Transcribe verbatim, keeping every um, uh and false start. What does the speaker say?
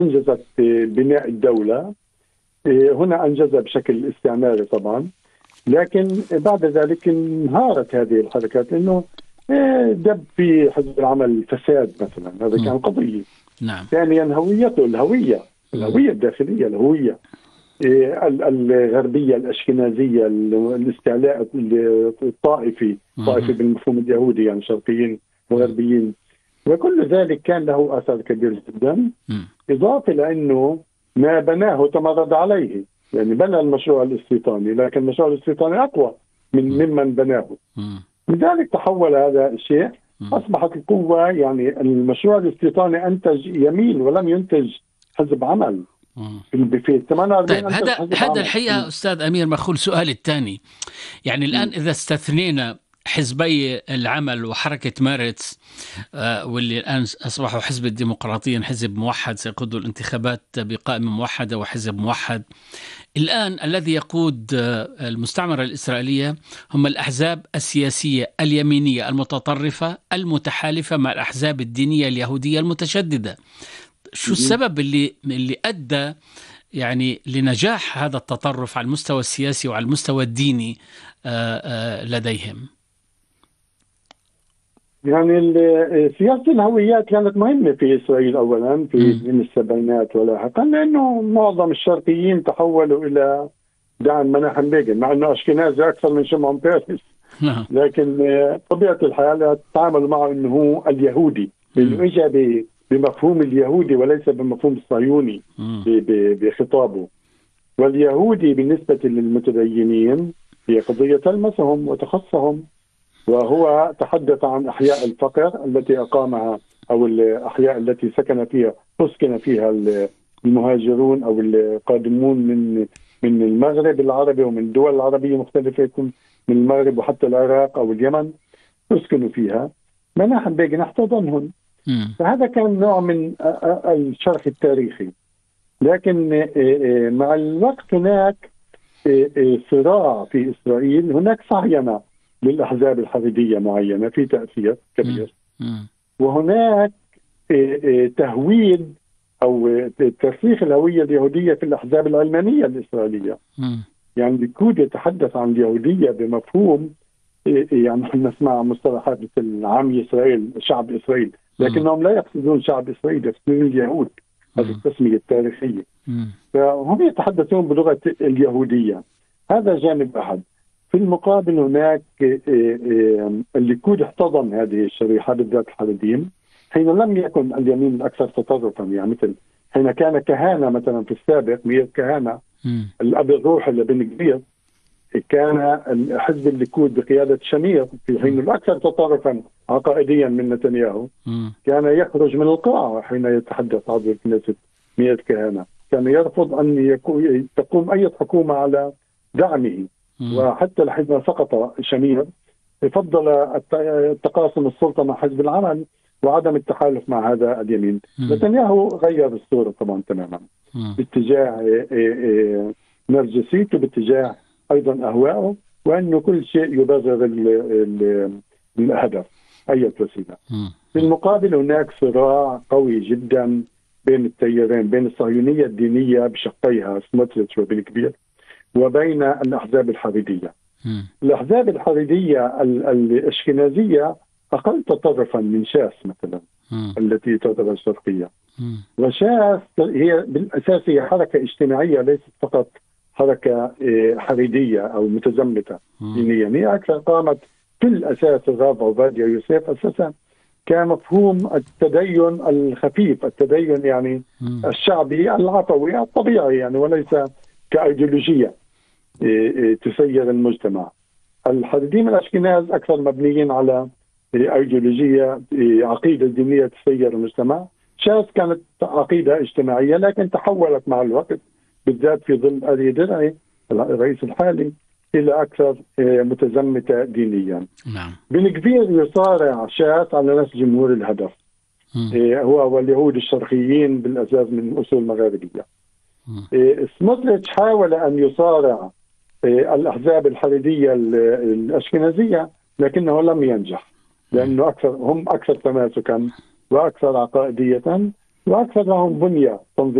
أنجزت بناء الدولة. هنا أنجزها بشكل استعماري طبعا، لكن بعد ذلك انهارت هذه الحركات لأنه دب في حزب العمل فساد مثلا، هذا كان قضية. نعم. ثانيا هويته، الهوية الهوية الداخلية، الهوية الغربية الأشكنازية، الاستعلاء الطائفي، طائفي بالمفهوم اليهودي، يعني شرقيين وغربيين، وكل ذلك كان له أثر كبير جدا. إضافة لأنه ما بناه تمرد عليه، يعني بنى المشروع الاستيطاني، لكن المشروع الاستيطاني أقوى من ممن بناه. لذلك تحول هذا الشيء، أصبحت القوة، يعني المشروع الاستيطاني أنتج يمين ولم ينتج حزب عمل. طيب هذا هذا الحقيقة أستاذ أمير مخول. سؤال الثاني، يعني الآن إذا استثنينا حزبي العمل وحركة مارتس آه واللي الآن أصبحوا حزب الديمقراطية، حزب موحد سيقود الانتخابات بقائمة موحدة وحزب موحد، الآن الذي يقود آه المستعمرة الإسرائيلية هم الأحزاب السياسية اليمينية المتطرفة المتحالفة مع الأحزاب الدينية اليهودية المتشددة. شو السبب اللي اللي أدى يعني لنجاح هذا التطرف على المستوى السياسي وعلى المستوى الديني آآ آآ لديهم؟ يعني سياسة الهويات كانت مهمة في إسرائيل أولا في من السبعينات ولاحقا، لأنه معظم الشرقيين تحولوا إلى دعم مناحم بيغن، مع أنه أشكنازي أكثر من شمعون بيرس، لكن طبيعة الحال تعاملوا معه أنه هو اليهودي، لأنه إجا بمفهوم اليهودي وليس بمفهوم الصهيوني بخطابه. واليهودي بالنسبة للمتدينين هي قضية تلمسهم وتخصهم، وهو تحدث عن أحياء الفقر التي أقامها، أو الأحياء التي سكن فيها تسكن فيها المهاجرون أو القادمون من من المغرب العربي ومن دول العربية مختلفة، من المغرب وحتى العراق أو اليمن تسكنوا فيها. مناحم بيغن احتضنهم، فهذا كان نوع من الشرح التاريخي. لكن مع الوقت هناك صراع في إسرائيل، هناك صهيونة للأحزاب الحريدية معينة في تأثير كبير، وهناك تهويد أو ترسيخ الهوية اليهودية في الأحزاب العلمانية الإسرائيلية. يعني ليكود يتحدث عن اليهودية بمفهوم، يعني نحن نسمع مصطلحات مثل عام إسرائيل، شعب إسرائيل، لكنهم لا يقصدون شعب إسرائيل، يقصدون اليهود، هذه التسمية التاريخية. فهم يتحدثون بلغة اليهودية. هذا جانب أحد. في المقابل هناك الليكود احتضن هذه الشريحة بالذات الحريديين حين لم يكن اليمين الأكثر تطرفا، يعني مثل حين كان كهانة مثلا في السابق، مير كهانة الأب الروحي لبن كبير، كان حزب الليكود بقيادة شمير في حين الأكثر تطرفا عقائديا من نتنياهو كان يخرج من القاعة حين يتحدث عضو الكنيست مير كهانة، كان يرفض أن تقوم أي حكومة على دعمه. وحتى لحين سقط شمير فضل التقاسم السلطة مع حزب العمل وعدم التحالف مع هذا اليمين. نتنياهو غير الصورة طبعا تماما باتجاه نرجسيته، باتجاه أيضا أهواءه، وأنه كل شيء يبرر الهدف أي وسيلة. في المقابل هناك صراع قوي جدا بين التيارين، بين الصهيونية الدينية بشقيها سموتريتش وبن كبير، وبين الأحزاب الحريدية. الأحزاب الحريدية الأشكنازية أقل تطرفا من شاس مثلا التي تعتبر شرقية، وشاس هي بالأساس هي حركة اجتماعية ليست فقط حركة حريدية أو متزمتة دينيا، هي أكثر قامت في الأساس. الراب عبادية يوسف أساسا كمفهوم التدين الخفيف، التدين يعني الشعبي العفوي الطبيعي، يعني وليس كأيديولوجية تسير المجتمع. الحريديين الأشكناز أكثر مبنيين على أيديولوجية، عقيدة دينية تسير المجتمع. شاس كانت عقيدة اجتماعية لكن تحولت مع الوقت، بالذات في ظل أري درعي الرئيس الحالي، إلى أكثر متزمتة دينيا. نعم. بن كبير يصارع شاس على نفس جمهور الهدف، هو واليهود الشرقيين بالأساس من أصول مغاربية. سموتريتش حاول أن يصارع الأحزاب الحريدية الأشكنازية لكنه لم ينجح، لأنه أكثر هم أكثر تماسكا وأكثر عقائدية، واكثر لهم بنيه